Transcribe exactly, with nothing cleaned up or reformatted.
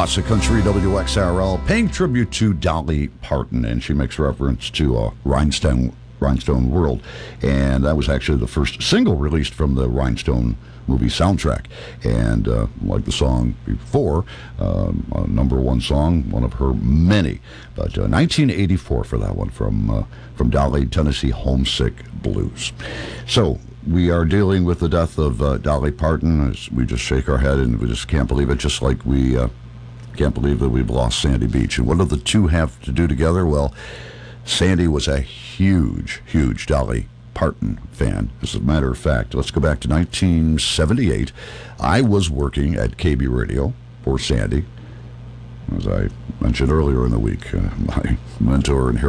Classic Country W X R L, paying tribute to Dolly Parton, and she makes reference to uh, Rhinestone, Rhinestone World, and that was actually the first single released from the Rhinestone movie soundtrack. And uh, like the song before, um, a number one song, one of her many. But uh, nineteen eighty-four for that one from uh, from Dolly, Tennessee Homesick Blues. So we are dealing with the death of uh, Dolly Parton. As we just shake our head and we just can't believe it, just like we uh, can't believe that we've lost Sandy Beach. And what do the two have to do together? Well, Sandy was a huge, huge Dolly Parton fan. As a matter of fact, let's go back to nineteen seventy-eight. I was working at K B Radio for Sandy. As I mentioned earlier in the week, uh, my mentor and